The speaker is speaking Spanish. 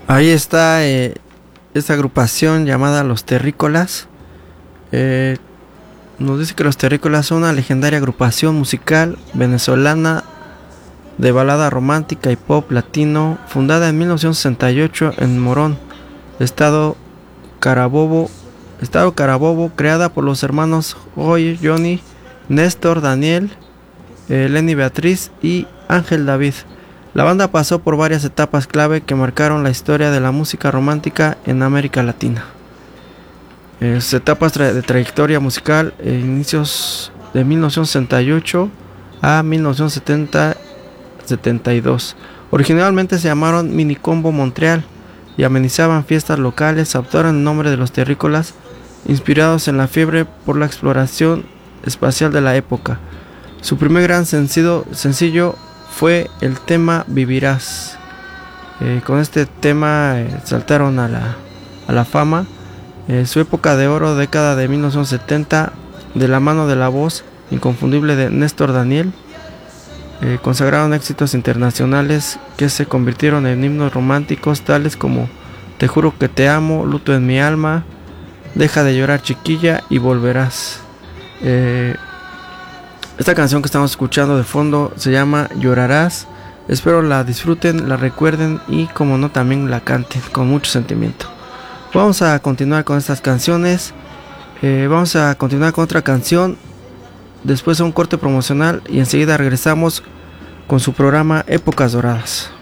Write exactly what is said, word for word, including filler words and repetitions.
Ahí está eh, esta agrupación llamada Los Terrícolas. Eh, nos dice que Los Terrícolas son una legendaria agrupación musical venezolana de balada romántica y pop latino, fundada en mil novecientos sesenta y ocho en Morón, estado Carabobo, estado Carabobo, creada por los hermanos Roy, Johnny, Néstor, Daniel, eh, Lenny Beatriz y Ángel David. La banda pasó por varias etapas clave que marcaron la historia de la música romántica en América Latina. Eh, sus etapas tra- de trayectoria musical, eh, inicios de mil novecientos sesenta y ocho a mil novecientos setenta setenta y dos. Originalmente se llamaron Minicombo Montreal y amenizaban fiestas locales. Adoptaron el nombre de Los Terrícolas, inspirados en la fiebre por la exploración espacial de la época. Su primer gran sencillo, sencillo fue el tema Vivirás. Eh, con este tema eh, saltaron a la, a la fama. Eh, su época de oro, década de mil novecientos setenta, de la mano de la voz inconfundible de Néstor Daniel, eh, consagraron éxitos internacionales que se convirtieron en himnos románticos tales como Te juro que te amo, Luto en mi alma, Deja de llorar chiquilla y Volverás. Eh, esta canción que estamos escuchando de fondo se llama Llorarás. Espero la disfruten, la recuerden y como no también la canten con mucho sentimiento. Vamos a continuar con estas canciones. Eh, vamos a continuar con otra canción. Después de un corte promocional y enseguida regresamos con su programa Épocas Doradas.